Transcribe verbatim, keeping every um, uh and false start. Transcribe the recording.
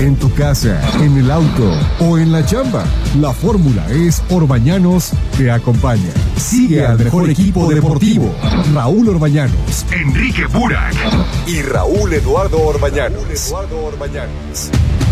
en tu casa, en el auto o en la chamba. La fórmula es Orbañanos te acompaña. Sigue al mejor equipo deportivo. Raúl Orbañanos, Enrique Burak y Raúl Eduardo Orbañanos. Raúl Eduardo Orbañanos.